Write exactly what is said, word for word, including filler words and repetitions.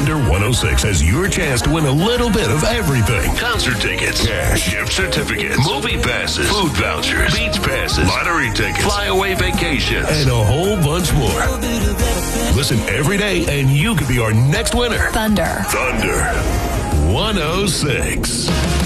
Thunder one oh six has your chance to win a little bit of everything. Concert tickets, cash, gift certificates, movie passes, food vouchers, beach passes, lottery tickets, flyaway vacations, and a whole bunch more. Listen every day and you could be our next winner. Thunder. Thunder one oh six.